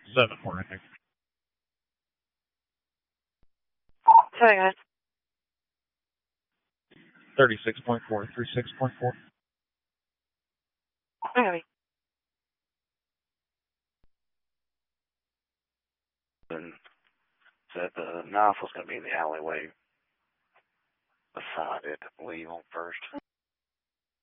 7-4, I think. Sorry, guys. 36.4, 36.4. Okay. And said the knife was going to be in the alleyway beside it, Lee on first.